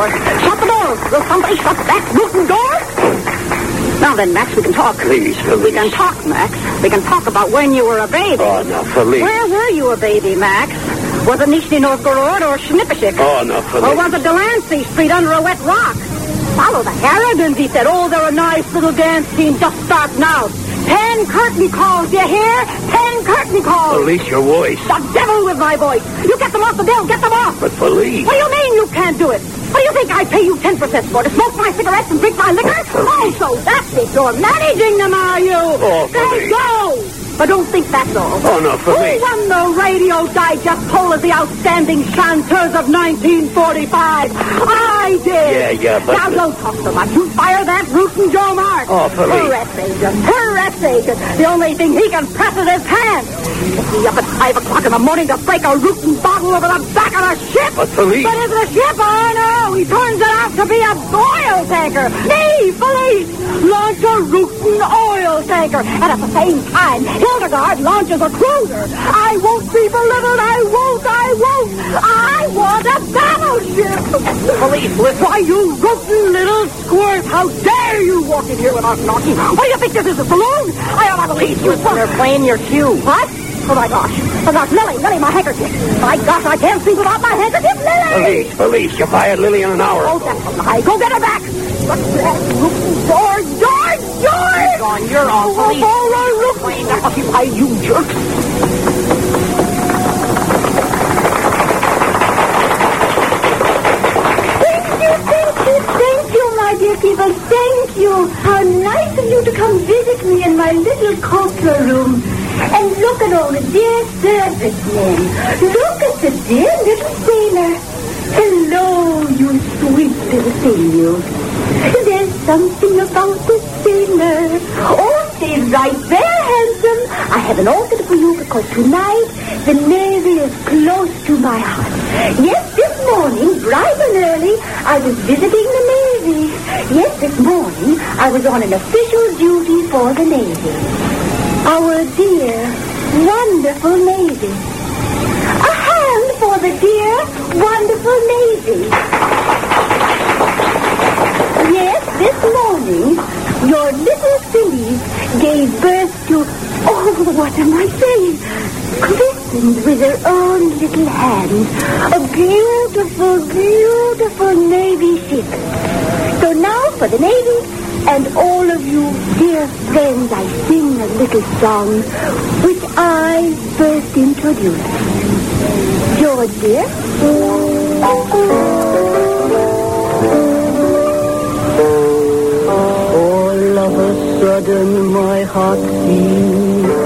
door. Shut the door. Will somebody shut that rotten door? Now then, Max, we can talk. Please, Felice. We can talk, Max. We can talk about when you were a baby. Oh, no, Felice. Where were you a baby, Max? Was it Nizhny Novgorod or Shnipashik? Oh, no, Felice. Or was it Delancey Street under a wet rock? Follow the Harridans, he said. Oh, they're a nice little dance team. Just start now. 10 curtain calls, you hear? 10 curtain calls. Felice, your voice. The devil with my voice. You get them off the bill. Get them off. But, Felice. What do you mean you can't do it? What do you think I pay you 10% for? To smoke my cigarettes and drink my liquor? Oh, so that's it. You're managing them, are you? Oh, then Felice. go. But don't think that's all. Oh, no, Felice. Who won the Radio Digest poll as the outstanding chanteurs of 1945? I did. Yeah, but... Now, don't talk so much. You fire that rootin' Joe Mark. Oh, Felice. Press agent. The only thing he can press is his hand. Get me up at 5 o'clock in the morning to break a rootin' bottle over the back of a ship. But, Felice... But is it a ship? Oh, no. He turns it out to be a oil tanker. Me, Felice, launch a rootin' oil tanker. And at the same time, Hildegard launches a cruiser. I won't be belittled. I won't. I want a battleship. Felice, listen. Why, you rotten little squirt. How dare you walk in here without knocking? What do you think this is, a saloon? I ought to believe you. They're playing your cue. What? Oh, my gosh. Oh, gosh, Lily, my handkerchief. My gosh, I can't see without my handkerchief. Lily! Police, you buy it Lily in an hour. Oh, that's a lie. Go get her back. What's that? George! Gone, you're all police. Why, you jerks. Thank you, my dear people. Thank you. How nice of you to come visit me in my little copper room. And look at all the dear servicemen. Look at the dear little sailor. Hello, you sweet little sailor. There's something about the sailor. Oh, stay right there, handsome. I have an order for you because tonight the Navy is close to my heart. Yes, this morning, bright and early, I was visiting the Navy. Yes, this morning, I was on an official duty for the Navy. Our dear, wonderful Navy. A hand for the dear, wonderful Navy. Yes, this morning, your little fillies gave birth to, oh, what am I saying? Christened with their own little hands. A beautiful, beautiful Navy ship. So now for the Navy and all of you dear friends, I sing a little song which I first introduced. George, dear. All of a sudden my heart seems